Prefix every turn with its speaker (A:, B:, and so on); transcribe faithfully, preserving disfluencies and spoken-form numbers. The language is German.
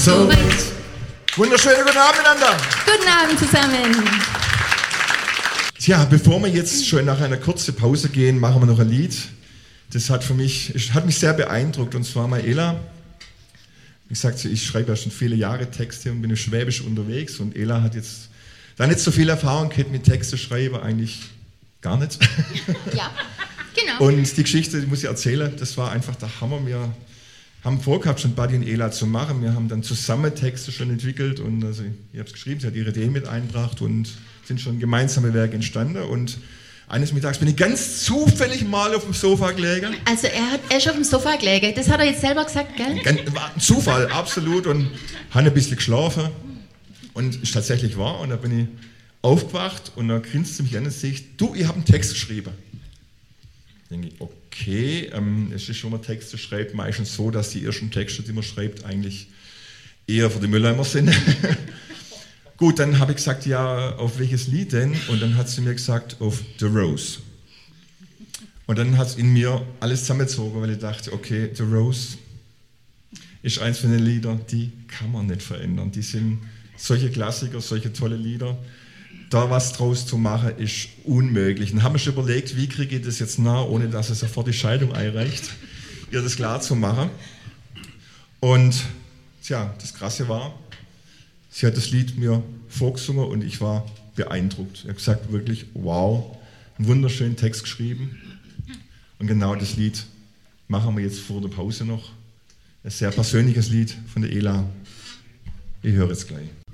A: so weit.
B: Wunderschönen guten Abend miteinander.
A: Guten Abend zusammen.
B: Tja, bevor wir jetzt schon nach einer kurzen Pause gehen, machen wir noch ein Lied. Das hat für mich, hat mich sehr beeindruckt, und zwar Ela. Wie gesagt, ich schreibe ja schon viele Jahre Texte und bin im Schwäbisch unterwegs, und Ela hat jetzt da nicht so viel Erfahrung gehabt mit Texte schreiben, eigentlich gar nicht.
A: Ja, genau.
B: Und die Geschichte, die muss ich erzählen, das war einfach der Hammer. Wir haben vorgehabt, schon Buddy und Ela zu machen. Wir haben dann zusammen Texte schon entwickelt, und also ich habe es geschrieben, sie hat ihre Idee mit eingebracht und sind schon gemeinsame Werke entstanden. Und eines Mittags bin ich ganz zufällig mal auf dem Sofa gelegen.
A: Also er, hat, er ist auf dem Sofa gelegen, das hat er jetzt selber gesagt, gell?
B: War ein Zufall, absolut, und habe ein bisschen geschlafen und ist tatsächlich wahr. Und da bin ich aufgewacht und da grinst sie mich an und sagt, du, ich habe einen Text geschrieben. Da denke ich, okay, ähm, es ist schon mal Texte schreibt, meistens so, dass die ersten Texte, die man schreibt, eigentlich eher für die Mülleimer sind. Gut, dann habe ich gesagt, ja, auf welches Lied denn? Und dann hat sie mir gesagt, auf The Rose. Und dann hat es in mir alles zusammengezogen, weil ich dachte, okay, The Rose ist eins von den Liedern, die kann man nicht verändern. Die sind solche Klassiker, solche tolle Lieder. Da was draus zu machen, ist unmöglich. Dann haben wir schon überlegt, wie kriege ich das jetzt nah, ohne dass es sofort die Scheidung einreicht, ihr das klar zu machen. Und tja, das Krasse war, sie hat das Lied mir vorgesungen und ich war beeindruckt. Ich habe gesagt, wirklich, wow, einen wunderschönen Text geschrieben. Und genau das Lied machen wir jetzt vor der Pause noch. Ein sehr persönliches Lied von der Ela. Ich höre es gleich.